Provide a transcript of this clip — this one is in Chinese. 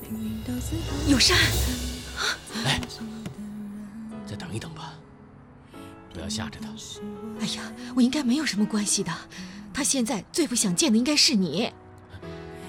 有山。 哎，再等一等吧，不要吓着他。 哎呀，我应该没有什么关系的。他现在最不想见的应该是你。